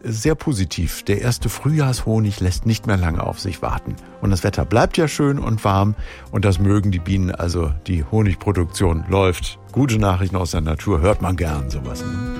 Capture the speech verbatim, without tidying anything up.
sehr positiv. Der erste Frühjahrshonig lässt nicht mehr lange auf sich warten. Und das Wetter bleibt ja schön und warm und das mögen die Bienen. Also die Honigproduktion läuft. Gute Nachrichten aus der Natur hört man gern, sowas. Ne?